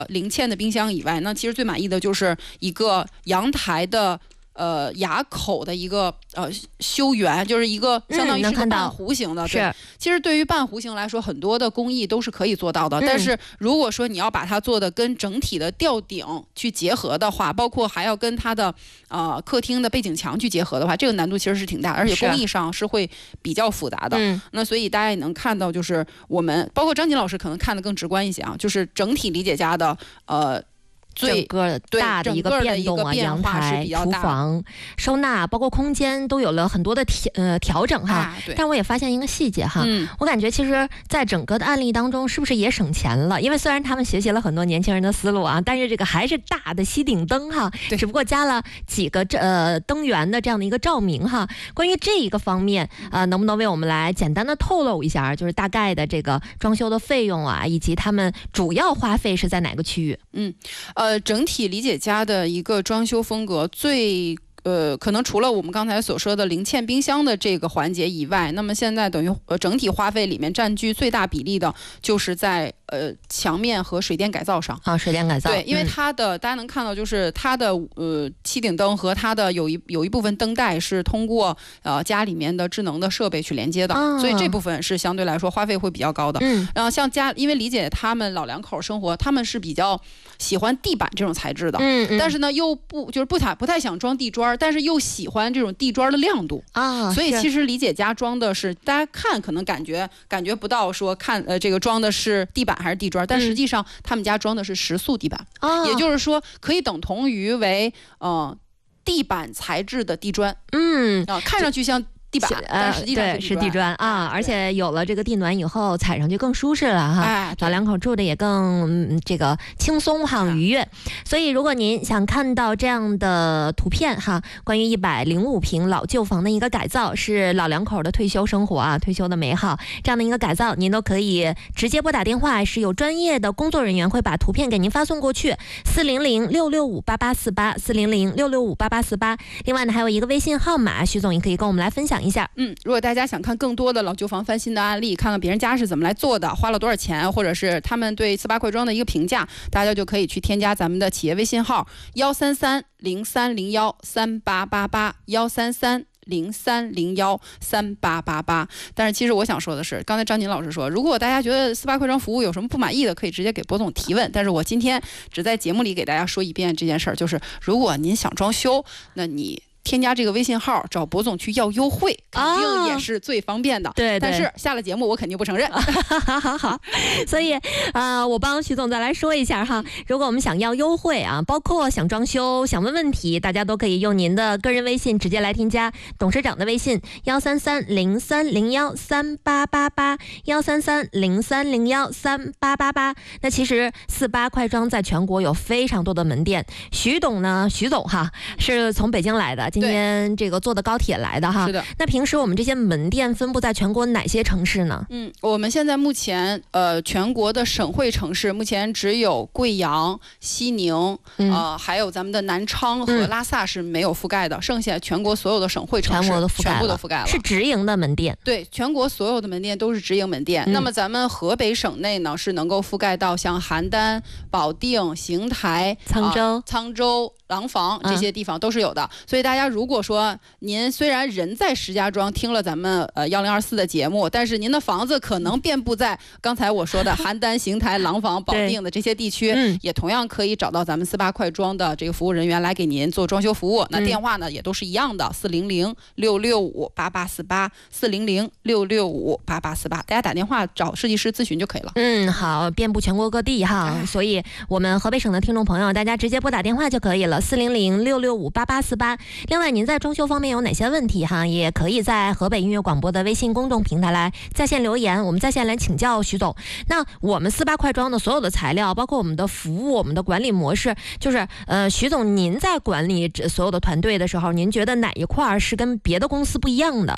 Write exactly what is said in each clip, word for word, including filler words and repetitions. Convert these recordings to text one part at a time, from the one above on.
零嵌的冰箱以外，那其实最满意的就是一个阳台的。呃，牙口的一个呃修圆，就是一个相当于是个半弧形的。 嗯、是， 其实对于半弧形来说，很多的工艺都是可以做到的。嗯、但是如果说你要把它做的跟整体的吊顶去结合的话，包括还要跟它的呃客厅的背景墙去结合的话，这个难度其实是挺大，而且工艺上是会比较复杂的。嗯、那所以大家也能看到，就是我们包括张锦老师可能看得更直观一些啊，就是整体理解家的呃。 整个大的一个变动啊，阳台、厨房、收纳，包括空间都有了很多的调呃调整哈。啊、但我也发现一个细节哈，嗯、我感觉其实，在整个的案例当中，是不是也省钱了？因为虽然他们学习了很多年轻人的思路啊，但是这个还是大的吸顶灯哈，只不过加了几个呃灯源的这样的一个照明哈。关于这一个方面，呃，能不能为我们来简单的透露一下，就是大概的这个装修的费用啊，以及他们主要花费是在哪个区域？ 嗯。呃，整体理解家的一个装修风格最。呃，可能除了我们刚才所说的零嵌冰箱的这个环节以外，那么现在等于呃整体花费里面占据最大比例的，就是在呃墙面和水电改造上啊，水电改造对，因为它的、嗯、大家能看到，就是它的呃吸顶灯和它的有一有一部分灯带是通过呃家里面的智能的设备去连接的，啊、所以这部分是相对来说花费会比较高的。嗯，然后像家，因为理解他们老两口生活，他们是比较喜欢地板这种材质的，嗯嗯，但是呢又不就是不太不太想装地砖。但是又喜欢这种地砖的亮度啊，所以其实理解家装的是大家看可能感觉感觉不到说看呃这个装的是地板还是地砖，但实际上他们家装的是石塑地板，嗯、也就是说可以等同于为呃地板材质的地砖，嗯啊，看上去像。地板，但实际上是地砖、呃、 对，是地砖啊，而且有了这个地暖以后，踩上去更舒适了哈，哎、老两口住的也更、嗯、这个轻松哈、愉悦。所以，如果您想看到这样的图片哈，关于一百零五平老旧房的一个改造，是老两口的退休生活啊，退休的美好这样的一个改造，您都可以直接拨打电话，是有专业的工作人员会把图片给您发送过去，四零零六六五八八四八，四零零六六五八八四八。另外呢，还有一个微信号码，徐总也可以跟我们来分享一下。 嗯，如果大家想看更多的老旧房翻新的案例，看看别人家是怎么来做的，花了多少钱，或者是他们对四八快装的一个评价，大家就可以去添加咱们的企业微信号幺三三零三零幺三八八八幺三三零三零幺三八八八。但是其实我想说的是，刚才张锦老师说，如果大家觉得四八快装服务有什么不满意的，可以直接给博总提问。但是我今天只在节目里给大家说一遍这件事儿，就是如果您想装修，那你添加这个微信号找博总去要优惠，肯定也是最方便的。哦、对, 对，但是下了节目我肯定不承认。 好好，所以呃，我帮徐总再来说一下哈，如果我们想要优惠啊，包括想装修、想问问题，大家都可以用您的个人微信直接来添加董事长的微信幺三三零三零幺三八八八幺三三零三零幺三八八八。那其实四八快装在全国有非常多的门店，徐董呢，徐总哈是从北京来的。今天这个坐的高铁来的哈， 是的。 那平时我们这些门店分布在全国哪些城市呢？ 嗯，我们现在目前呃全国的省会城市目前只有贵阳、西宁，嗯、呃还有咱们的南昌和拉萨是没有覆盖的，嗯、剩下全国所有的省会城市全国都覆盖了， 全部都覆盖了， 是直营的门店。 对，全国所有的门店都是直营门店。嗯、那么咱们河北省内呢是能够覆盖到像邯郸、保定、邢台、 沧州、 呃、沧州。廊坊这些地方都是有的，嗯、所以大家如果说您虽然人在石家庄听了咱们呃幺零二四的节目，但是您的房子可能遍布在刚才我说的邯郸、邢台、廊坊、保定的这些地区，嗯、也同样可以找到咱们四八快装的这个服务人员来给您做装修服务。嗯、那电话呢也都是一样的，四零零六六五八八四八，四零零六六五八八四八，大家打电话找设计师咨询就可以了。 嗯，好，遍布全国各地哈，哎、所以我们河北省的听众朋友，大家直接拨打电话就可以了。四零零六六五八八四八。另外，您在装修方面有哪些问题哈？也可以在河北音乐广播的微信公众平台来在线留言，我们在线来请教徐总。那我们四八快装的所有的材料，包括我们的服务、我们的管理模式，就是呃，徐总您在管理所有的团队的时候，您觉得哪一块是跟别的公司不一样的？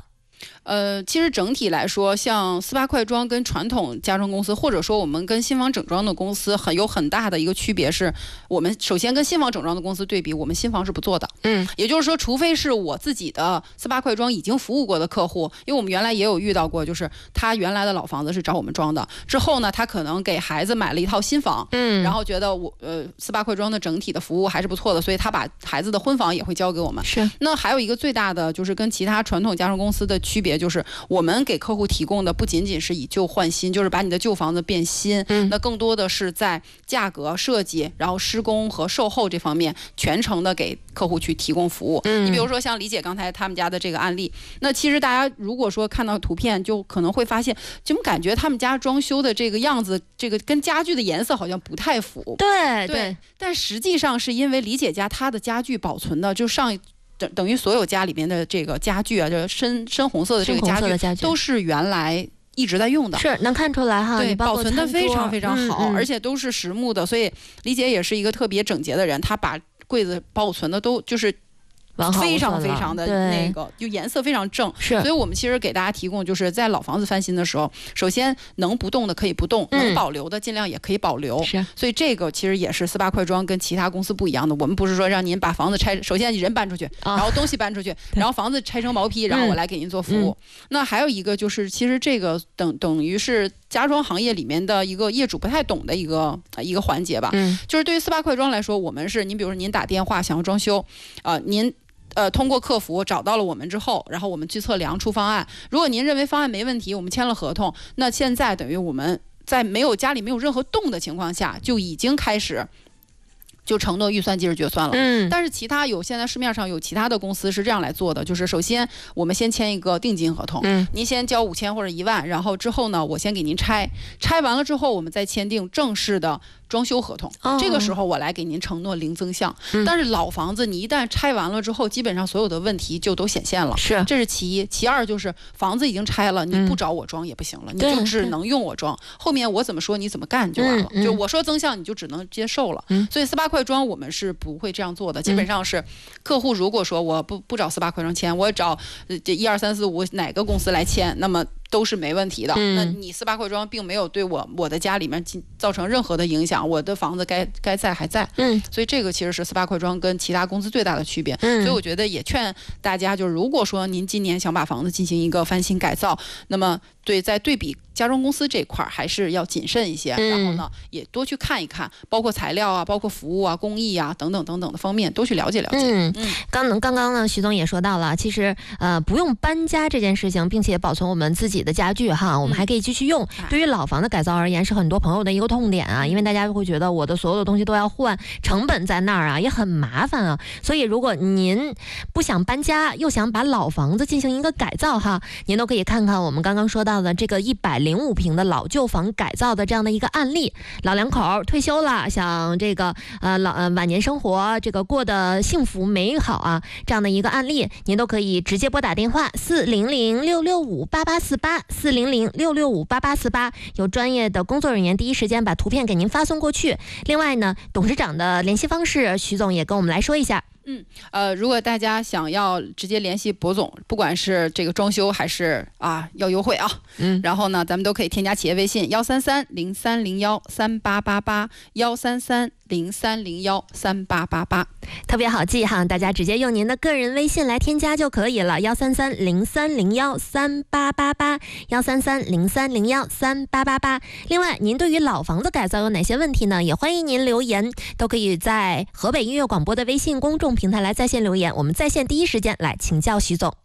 呃，其实整体来说，像斯巴快装跟传统家装公司，或者说我们跟新房整装的公司，很有很大的一个区别是，我们首先跟新房整装的公司对比，我们新房是不做的。嗯，也就是说，除非是我自己的斯巴快装已经服务过的客户，因为我们原来也有遇到过，就是他原来的老房子是找我们装的，之后呢，他可能给孩子买了一套新房，嗯，然后觉得我呃斯巴快装的整体的服务还是不错的，所以他把孩子的婚房也会交给我们。 是。 那还有一个最大的就是跟其他传统家装公司的区别，就是我们给客户提供的不仅仅是以旧换新，就是把你的旧房子变新，嗯，那更多的是在价格设计，然后施工和售后这方面全程的给客户去提供服务。嗯，你比如说像李姐刚才他们家的这个案例，那其实大家如果说看到图片，就可能会发现，怎么感觉他们家装修的这个样子，这个跟家具的颜色好像不太符。 对对, 对，但实际上是因为李姐家她的家具保存的，就上等等于所有家里面的这个家具啊，这深深红色的这个家 具, 家具都是原来一直在用的， 是能看出来哈。 对，保存的非常非常好， 嗯嗯， 而且都是实木的，所以李姐也是一个特别整洁的人，她把柜子保存的都就是非常非常的那个，就颜色非常正。 是， 所以我们其实给大家提供，就是在老房子翻新的时候，首先能不动的可以不动，嗯，能保留的尽量也可以保留。 是， 所以这个其实也是斯巴快装跟其他公司不一样的。我们不是说让您把房子拆，首先人搬出去，哦，然后东西搬出去，然后房子拆成毛坯，然后我来给您做服务。嗯，那还有一个就是，其实这个等等于是家装行业里面的一个业主不太懂的一个一个环节吧。嗯，就是对于斯巴快装来说，我们是您比如说您打电话想要装修，呃，您。呃，通过客服找到了我们之后，然后我们去测量出方案。如果您认为方案没问题，我们签了合同，那现在等于我们在没有家里没有任何动的情况下，就已经开始就承诺预算即日决算了。嗯，但是其他有现在市面上有其他的公司是这样来做的，就是首先我们先签一个定金合同，嗯，您先交五千或者一万，然后之后呢，我先给您拆，拆完了之后，我们再签订正式的装修合同，哦，这个时候我来给您承诺零增项。嗯，但是老房子你一旦拆完了之后，基本上所有的问题就都显现了。 是， 这是其一。其二就是房子已经拆了，你不找我装也不行了，嗯，你就只能用我装。后面我怎么说你怎么干就完了，嗯嗯，就我说增项你就只能接受了。嗯，所以斯巴快装我们是不会这样做的，基本上是客户如果说我不不找斯巴快装签，我找这一二三四五哪个公司来签，那么都是没问题的。嗯，那你斯巴快装并没有对我我的家里面造成任何的影响，我的房子该该在还在。嗯，所以这个其实是斯巴快装跟其他公司最大的区别。嗯，所以我觉得也劝大家，就是如果说您今年想把房子进行一个翻新改造，那么对在对比家装公司这块还是要谨慎一些，嗯，然后呢也多去看一看，包括材料啊，包括服务啊，工艺啊等等等等的方面都去了解了解。 嗯嗯，刚刚刚呢，徐总也说到了，其实呃不用搬家这件事情，并且保存我们自己的家具哈，我们还可以继续用。嗯，对于老房的改造而言，是很多朋友的一个痛点啊，因为大家会觉得我的所有的东西都要换，成本在那儿啊，也很麻烦啊。所以如果您不想搬家，又想把老房子进行一个改造哈，您都可以看看我们刚刚说到的这个一百零五平的老旧房改造的这样的一个案例。老两口退休了，想这个呃老呃晚年生活这个过得幸福美好啊，这样的一个案例，您都可以直接拨打电话四零零六六五八八四八四零零六六五八八四八，有专业的工作人员第一时间把图片给您发送过去。另外呢，董事长的联系方式，徐总也跟我们来说一下。 嗯，呃，如果大家想要直接联系博总，不管是这个装修还是啊要优惠啊，嗯，然后呢，咱们都可以添加企业微信幺三三零三零幺三八八八幺三三零三零幺三八八八， 特别好记哈，大家直接用您的个人微信来添加就可以了，幺三三零三零幺三八八八幺三三零三零幺三八八八。另外，您对于老房子改造有哪些问题呢？也欢迎您留言，都可以在河北音乐广播的微信公众平台来在线留言，我们在线第一时间来请教徐总。